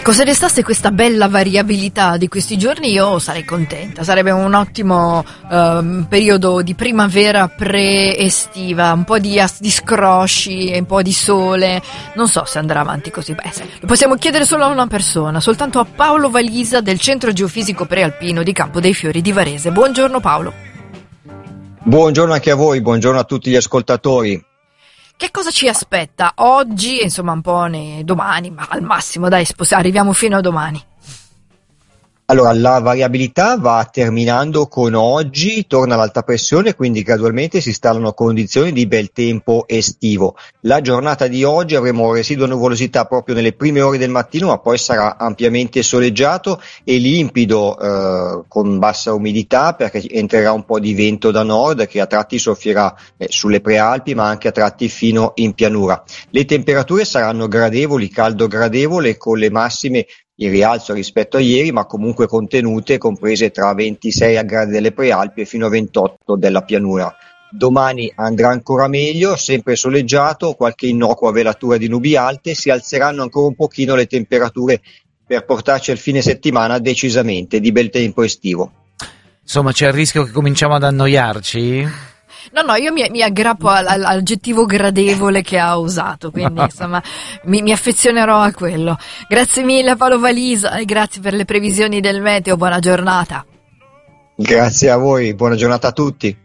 Ecco, se restasse questa bella variabilità di questi giorni io sarei contenta, sarebbe un ottimo periodo di primavera pre-estiva, un po' di scrosci, un po' di sole, non so se andrà avanti così. Lo possiamo chiedere solo a una persona, soltanto a Paolo Valisa del Centro Geofisico Prealpino di Campo dei Fiori di Varese. Buongiorno Paolo. Buongiorno anche a voi, buongiorno a tutti gli ascoltatori. Che cosa ci aspetta oggi, insomma un po' domani, ma al massimo dai, arriviamo fino a domani. Allora, la variabilità va terminando con oggi, torna l'alta pressione, quindi gradualmente si installano condizioni di bel tempo estivo. La giornata di oggi avremo residua nuvolosità proprio nelle prime ore del mattino, ma poi sarà ampiamente soleggiato e limpido con bassa umidità, perché entrerà un po' di vento da nord che a tratti soffierà sulle prealpi, ma anche a tratti fino in pianura. Le temperature saranno gradevoli, caldo gradevole, con le massime in rialzo rispetto a ieri, ma comunque contenute, comprese tra 26 gradi delle prealpi e fino a 28 della pianura. Domani andrà ancora meglio, sempre soleggiato, qualche innocua velatura di nubi alte, si alzeranno ancora un pochino le temperature per portarci al fine settimana decisamente di bel tempo estivo. Insomma, c'è il rischio che cominciamo ad annoiarci? No, io mi aggrappo all'aggettivo gradevole che ha usato, quindi insomma mi affezionerò a quello. Grazie mille a Paolo Valisa e grazie per le previsioni del meteo, buona giornata. Grazie a voi, buona giornata a tutti.